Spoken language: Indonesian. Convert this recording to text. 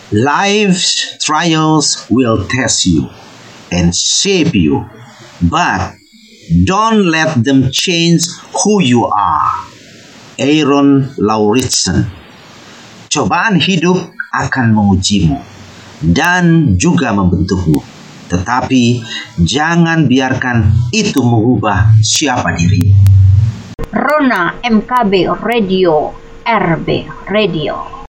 Life's trials will test you and shape you, but don't let them change who you are. Aaron Lauritsen. Cobaan hidup akan mengujimu dan juga membentukmu. Tetapi jangan biarkan itu mengubah siapa dirimu. Rona MKB Radio, RB Radio.